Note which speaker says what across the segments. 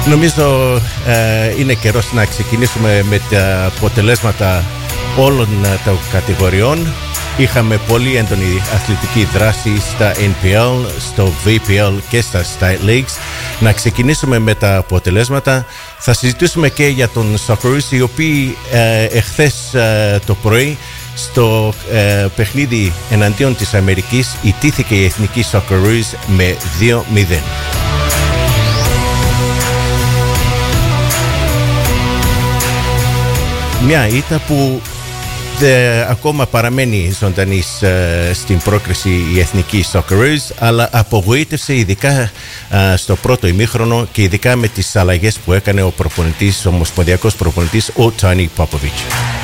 Speaker 1: Νομίζω είναι καιρός να ξεκινήσουμε με τα αποτελέσματα όλων των κατηγοριών. Είχαμε πολύ έντονη αθλητική δράση στα NPL, στο VPL και στα State Leagues. Να ξεκινήσουμε με τα αποτελέσματα. Θα συζητήσουμε και για τον Socceroos, οι οποίοι εχθές το πρωί στο παιχνίδι εναντίον της Αμερικής ιτήθηκε η εθνική Socceroos με 2-0. Μια ήττα που ακόμα παραμένει ζωντανή στην πρόκριση η εθνική Socceroos, αλλά απογοήτευσε ειδικά στο πρώτο ημίχρονο και ειδικά με τις αλλαγές που έκανε ο προπονητής, ο ομοσπονδιακός προπονητής, ο Τάνι Πόποβιτς.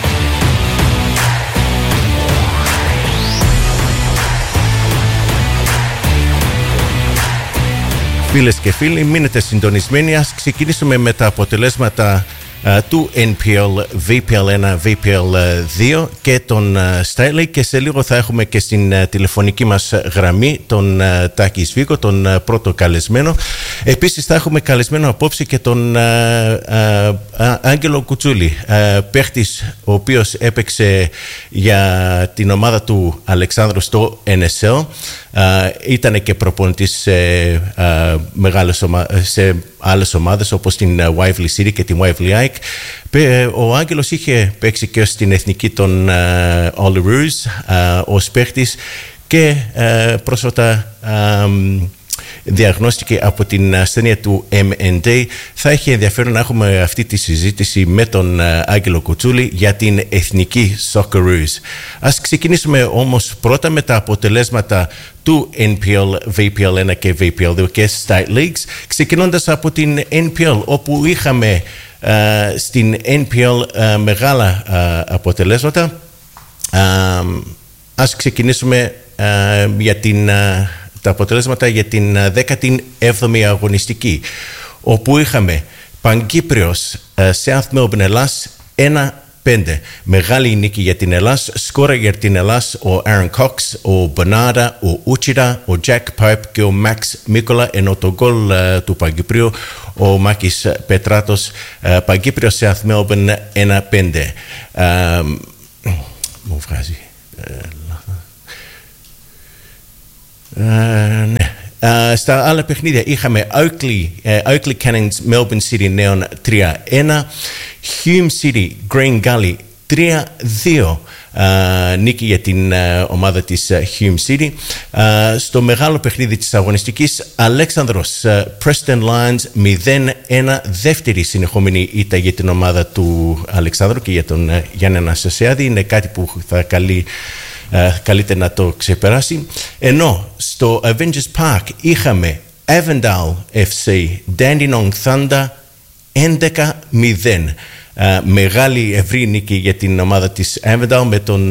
Speaker 1: Φίλες και φίλοι, μείνετε συντονισμένοι. Ας ξεκινήσουμε με τα αποτελέσματα του NPL, VPL 1, VPL 2 και τον State, και σε λίγο θα έχουμε και στην τηλεφωνική μας γραμμή τον Τάκη Σβίκο, τον πρώτο καλεσμένο. Επίσης θα έχουμε καλεσμένο απόψε και τον Άγγελο Κουτσούλη, παίχτης ο οποίος έπαιξε για την ομάδα του Αλεξάνδρου στο NSL. Ήταν και προπονητής σε άλλες ομάδες όπως την Waverley City και την Waverley Ike. Ο Άγγελος είχε παίξει και στην εθνική των Olyroos ως παίχτης και πρόσφατα διαγνώστηκε από την ασθένεια του MND. Θα έχει ενδιαφέρον να έχουμε αυτή τη συζήτηση με τον Άγγελο Κουτσούλη για την εθνική Socceroos. Ας ξεκινήσουμε όμως πρώτα με τα αποτελέσματα του NPL, VPL 1 και VPL 2 και State Leagues, ξεκινώντας από την NPL, όπου είχαμε στην NPL μεγάλα αποτελέσματα. Ας ξεκινήσουμε για τα αποτελέσματα για την 17η αγωνιστική, όπου είχαμε Παγκύπριος South Melbourne Ελλάς 1-5. Μεγάλη νίκη για την Ελλάς. Σκόρα για την Ελλάς ο Aaron Cox, ο Μπενάρα, ο Ούτσιρα, ο Jack Pipe και ο Max Μίκολα, ενώ το γκολ του Παγκύπριου ο Μάκης Πετράτος. Παγκύπριος South Melbourne 1-5. Μου βγάζει ναι. Στα άλλα παιχνίδια είχαμε Oakley Cannons Melbourne City νέων 3-1, Hume City Green Gully 3-2, νίκη για την ομάδα της Hume City. Στο μεγάλο παιχνίδι της αγωνιστικής, Αλέξανδρος Preston Lions 0-1, δεύτερη συνεχόμενη ήττα για την ομάδα του Αλεξάνδρου και για τον Γιάννη Αναστασιάδη. Είναι κάτι που θα καλείται να το ξεπεράσει. Ενώ στο Avengers Park είχαμε Avondale FC Dandenong Thunder 11-0. Μεγάλη ευρύ νίκη για την ομάδα της Avondale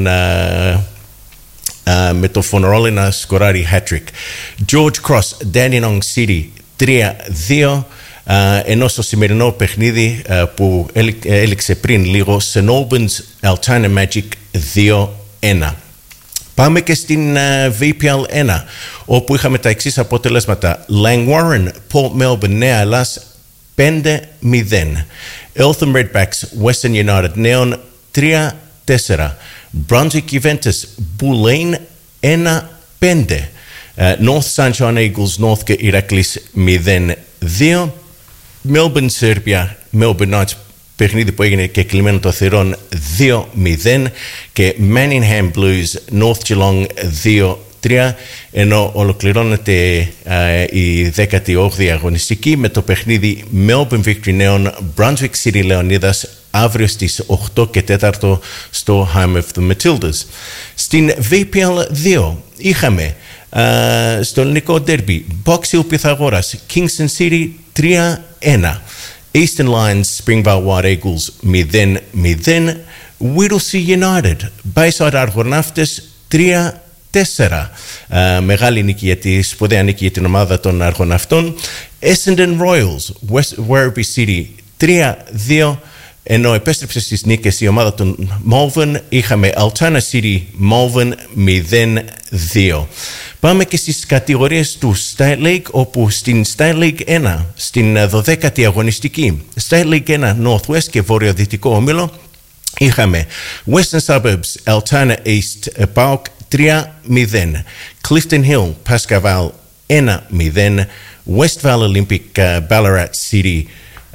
Speaker 1: με τον Φωνορόλη να σκοράρει hat-trick. George Cross Dandenong City 3-2. Ενώ στο σημερινό παιχνίδι που έληξε πριν λίγο, St. Albans Altona Magic 2-1. Πάμε και στην VPL 1, όπου είχαμε τα εξής αποτελέσματα. Langwarrin Port Melbourne Νέα Ελλάς 5-0. Eltham Redbacks Western United νέων 3-4. Brunswick Juventus Bulleen 1-5. North Sunshine Eagles North και Ηρακλής 0-2. Melbourne Serbia Melbourne Knights, παιχνίδι που έγινε και κλειμένο το θυρών 2-0, και Manningham Blues North Geelong 2-3, ενώ ολοκληρώνεται η 18η αγωνιστική με το παιχνίδι Melbourne Victory νέων Brunswick City Λεωνίδας αύριο στις 8 και 4 στο Home of the Matildas. Στην VPL 2 είχαμε στο ελληνικό ντέρμπι Box Hill Pythagoras Kingston City 3-1, Eastern Lions Springvale White Eagles 0-0, Whittlesea United Bayside Αργοναύτες 3-4. Μεγάλη νίκη, σπουδαία νίκη για την ομάδα των Αργοναυτών. Essendon Royals West Werribee City 3-2. Ενώ επέστρεψε στις νίκες η ομάδα των Malvern, είχαμε Altona City Malvern 0-2. Πάμε και στις κατηγορίες του State League, όπου στην State League 1, στην 12η αγωνιστική, State League 1 Northwest και Βορειοδυτικό Όμιλο, είχαμε Western Suburbs Altona East PAOK 3-0, Clifton Hill Pascaval 1-0, Westvale Olympic Ballarat City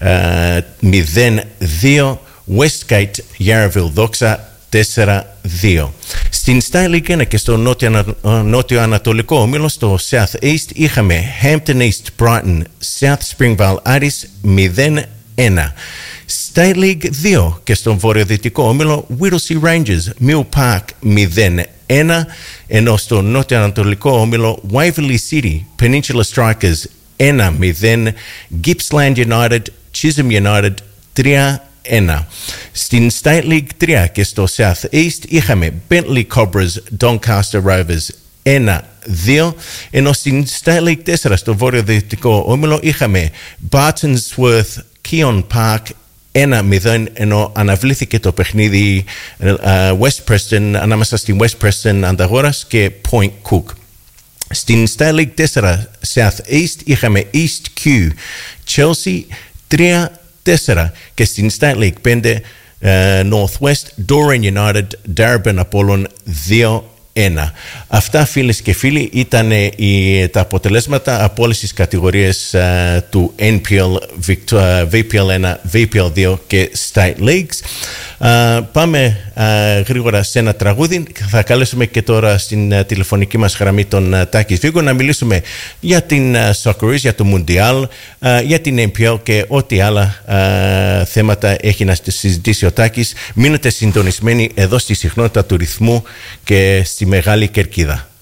Speaker 1: 0-2, Westgate Yarraville Doxa 4-2. Στην State League 1 και στο νότιο ανατολικό όμιλο, στο South East, είχαμε Hampton East Brighton South Springvale Addis 0-1. State League 2 και στον βορειοδυτικό όμιλο, Whittlesea Rangers Mill Park 0-1, ενώ στο νότιο-ανατολικό όμιλο, Waverley City Peninsula Strikers 1-0, Gippsland United Chisholm United 3-1. Στην State League 3 και στο South East είχαμε Bentley Cobras Doncaster Rovers 1-2, ενώ στην State League 4 στο βορειοδυτικό όμιλο είχαμε Bartonsworth Keon Park 1-0, ενώ αναβλήθηκε το παιχνίδι West Preston, ανάμεσα στην West Preston Ανταγόρας και Point Cook. Στην State League 4 South East είχαμε East Q Chelsea 3-4, και στην State League 5 Northwest Doreen United Darebin Apollon 2-1. Αυτά, φίλες και φίλοι, ήταν τα αποτελέσματα από όλες τις κατηγορίες του NPL, VPL 1, VPL 2 και State Leagues. Πάμε γρήγορα σε ένα τραγούδι. Θα καλέσουμε και τώρα στην τηλεφωνική μας γραμμή τον Τάκη Βίγκο να μιλήσουμε για την Socceroos, για το Mundial, για την NPL και ό,τι άλλα θέματα έχει να συζητήσει ο Τάκης. Μείνετε συντονισμένοι εδώ στη συχνότητα του ρυθμού και στη Μεγάλη Κερκίδα.